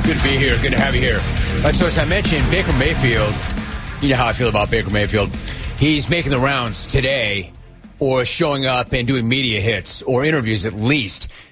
Good to be here. Good to have you here. So as I mentioned, Baker Mayfield, you know how I feel about Baker Mayfield. He's making the rounds today or showing up and doing media hits or interviews at least